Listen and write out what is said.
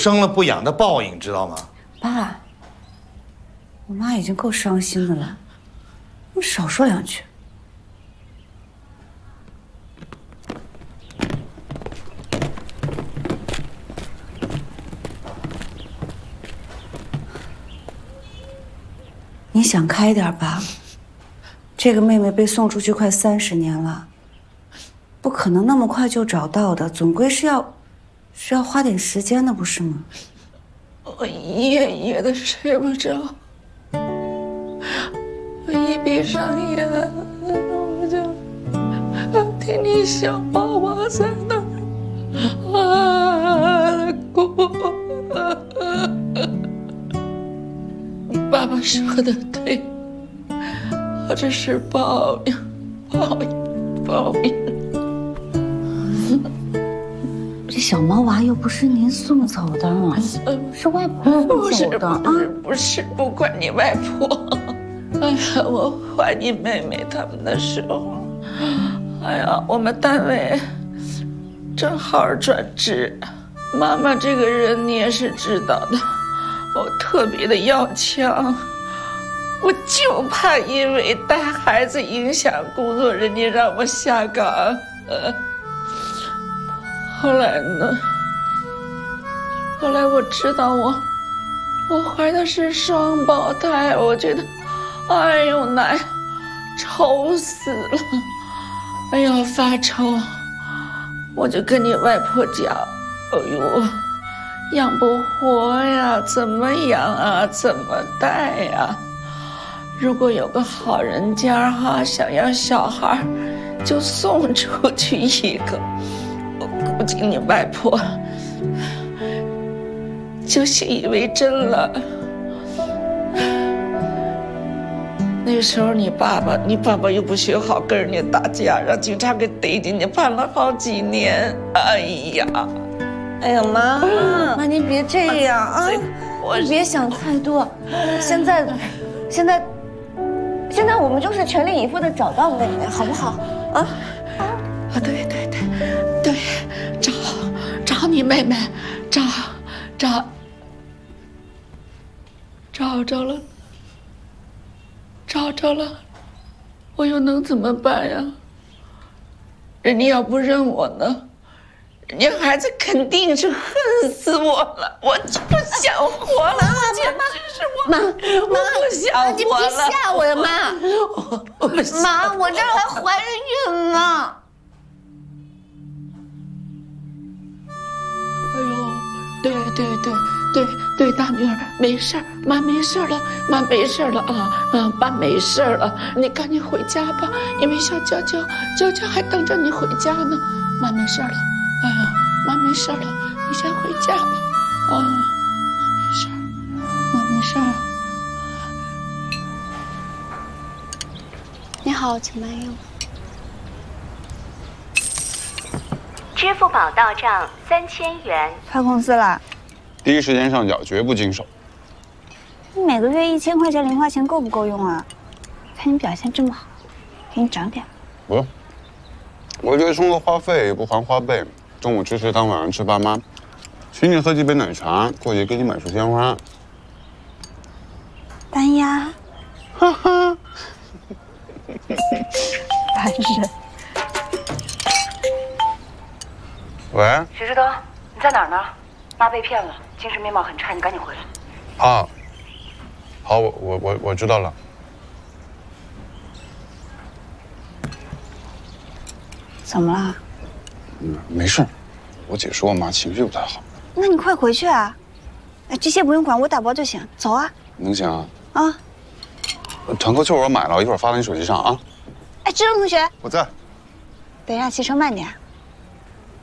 生了不养的报应，知道吗？ 爸，我妈已经够伤心的了，你少说两句。你想开点吧，这个妹妹被送出去快30年了，不可能那么快就找到的，总归是要花点时间的，不是吗？ 我一夜一夜的睡不着，我一闭上眼，我就听你小娃娃在那哭。爸爸说的对，我这是报应，报应。 这小毛娃又不是您送走的，是外婆送走的。 不是，不怪你外婆。哎呀，我怀你妹妹他们的时候，哎呀，我们单位正好转职，妈妈这个人你也是知道的。我特别的要强，我就怕因为带孩子影响工作，人家让我下岗。后来呢？后来我知道我怀的是双胞胎，我觉得，哎呦奶，愁死了，哎呦发愁，我就跟你外婆讲，哎呦。养不活呀，怎么养啊？怎么带呀？如果有个好人家哈，想要小孩，就送出去一个。我估计你外婆就信以为真了。那时候你爸爸又不学好，跟人家打架，让警察给逮进去，判了好几年。哎呀！ 哎呀妈，妈您别这样啊！你别想太多。现在我们就是全力以赴的找到妹妹，好不好？啊！ 对，找你妹妹，找着了，我又能怎么办呀？人家要不认我呢？人家孩子肯定是恨死我了，我就不想活了，简直是我不想活了。 你别吓我呀，妈！妈，我这儿还怀着孕呢。 哎呦，对，大女儿没事儿，妈没事了，妈没事了啊，妈没事了，你赶紧回家吧，因为小娇还等着你回家呢，妈没事了。哎呀，妈没事了，你先回家吧。啊，妈没事。 你好，请慢用。 支付宝到账3000元。 发工资了？ 第一时间上缴，绝不经手。 你每个月1000块钱零花钱够不够用啊？看你表现这么好，给你涨点。 不用，我这生活花费也不还花呗。中午吃食堂，晚上吃爸妈，请你喝几杯奶茶，过节给你买束鲜花。 单压， 哈哈， 烦人。 喂， 许志东，你在哪儿呢？妈被骗了，精神面貌很差，你赶紧回来。 啊，好，我知道了。 怎么了？ 没事，我姐说我妈情绪不太好。 那你快回去啊！哎，这些不用管，我打包就行。走啊！ 能行啊？ 啊！ 团购券我买了，一会儿发到你手机上啊。 哎，志东同学， 我在。 等一下，骑车慢点。